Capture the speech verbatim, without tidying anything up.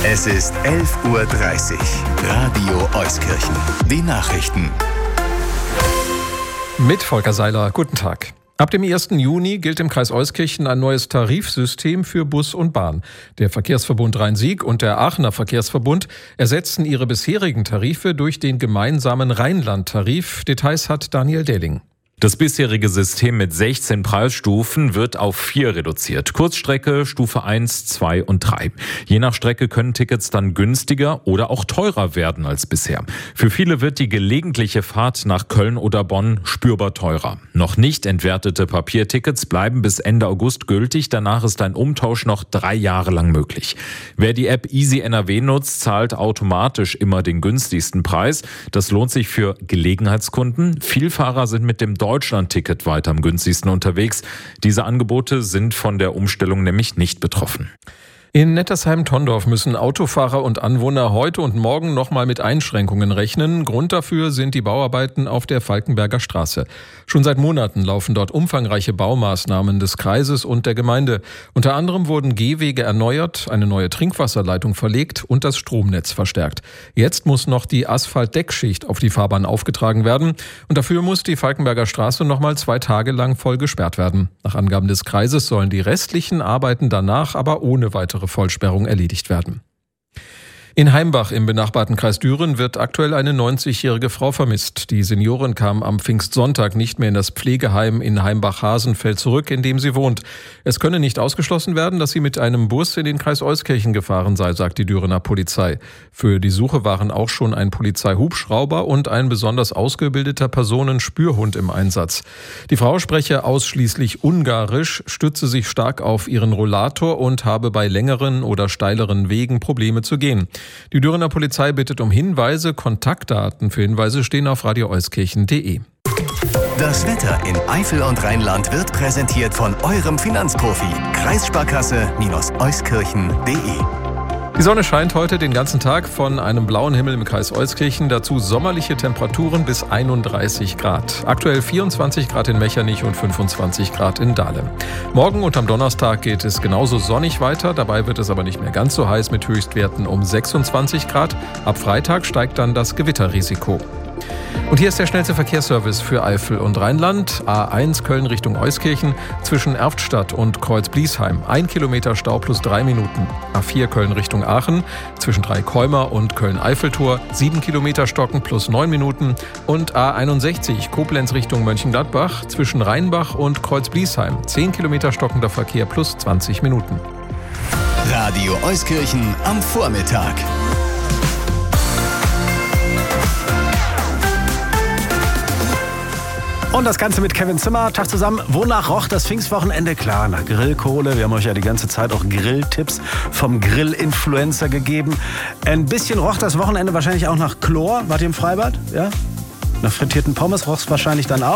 Es ist elf Uhr dreißig. Radio Euskirchen. Die Nachrichten. Mit Volker Seiler. Guten Tag. Ab dem ersten Juni gilt im Kreis Euskirchen ein neues Tarifsystem für Bus und Bahn. Der Verkehrsverbund Rhein-Sieg und der Aachener Verkehrsverbund ersetzen ihre bisherigen Tarife durch den gemeinsamen Rheinland-Tarif. Details hat Daniel Dehling. Das bisherige System mit sechzehn Preisstufen wird auf vier reduziert. Kurzstrecke, Stufe eins, zwei und drei. Je nach Strecke können Tickets dann günstiger oder auch teurer werden als bisher. Für viele wird die gelegentliche Fahrt nach Köln oder Bonn spürbar teurer. Noch nicht entwertete Papiertickets bleiben bis Ende August gültig. Danach ist ein Umtausch noch drei Jahre lang möglich. Wer die App Easy N R W nutzt, zahlt automatisch immer den günstigsten Preis. Das lohnt sich für Gelegenheitskunden. Vielfahrer sind mit dem Deutschland-Ticket weiter am günstigsten unterwegs. Diese Angebote sind von der Umstellung nämlich nicht betroffen. In Nettersheim-Tondorf müssen Autofahrer und Anwohner heute und morgen nochmal mit Einschränkungen rechnen. Grund dafür sind die Bauarbeiten auf der Falkenberger Straße. Schon seit Monaten laufen dort umfangreiche Baumaßnahmen des Kreises und der Gemeinde. Unter anderem wurden Gehwege erneuert, eine neue Trinkwasserleitung verlegt und das Stromnetz verstärkt. Jetzt muss noch die Asphaltdeckschicht auf die Fahrbahn aufgetragen werden. Und dafür muss die Falkenberger Straße nochmal zwei Tage lang voll gesperrt werden. Nach Angaben des Kreises sollen die restlichen Arbeiten danach aber ohne weitere Vollsperrung erledigt werden. In Heimbach im benachbarten Kreis Düren wird aktuell eine neunzigjährige Frau vermisst. Die Seniorin kam am Pfingstsonntag nicht mehr in das Pflegeheim in Heimbach-Hasenfeld zurück, in dem sie wohnt. Es könne nicht ausgeschlossen werden, dass sie mit einem Bus in den Kreis Euskirchen gefahren sei, sagt die Dürener Polizei. Für die Suche waren auch schon ein Polizeihubschrauber und ein besonders ausgebildeter Personenspürhund im Einsatz. Die Frau spreche ausschließlich Ungarisch, stütze sich stark auf ihren Rollator und habe bei längeren oder steileren Wegen Probleme zu gehen. Die Dürener Polizei bittet um Hinweise. Kontaktdaten für Hinweise stehen auf radio euskirchen punkt de. Das Wetter in Eifel und Rheinland wird präsentiert von eurem Finanzprofi. Kreissparkasse-Euskirchen punkt de. Die Sonne scheint heute den ganzen Tag, von einem blauen Himmel im Kreis Euskirchen, dazu sommerliche Temperaturen bis einunddreißig Grad. Aktuell vierundzwanzig Grad in Mechernich und fünfundzwanzig Grad in Dahlem. Morgen und am Donnerstag geht es genauso sonnig weiter, dabei wird es aber nicht mehr ganz so heiß mit Höchstwerten um sechsundzwanzig Grad. Ab Freitag steigt dann das Gewitterrisiko. Und hier ist der schnellste Verkehrsservice für Eifel und Rheinland. A eins Köln Richtung Euskirchen zwischen Erftstadt und Kreuz-Bliesheim. Ein Kilometer Stau plus drei Minuten. A vier Köln Richtung Aachen zwischen Dreikäumer und Köln-Eiffeltor. Sieben Kilometer Stocken plus neun Minuten. Und A einundsechzig Koblenz Richtung Mönchengladbach zwischen Rheinbach und Kreuz-Bliesheim. Zehn Kilometer stockender Verkehr plus zwanzig Minuten. Radio Euskirchen am Vormittag. Und das Ganze mit Kevin Zimmer. Tag zusammen. Wonach roch das Pfingstwochenende? Klar, nach Grillkohle. Wir haben euch ja die ganze Zeit auch Grilltipps vom Grill-Influencer gegeben. Ein bisschen roch das Wochenende wahrscheinlich auch nach Chlor. Wart ihr im Freibad? Ja? Nach frittierten Pommes roch es wahrscheinlich dann auch.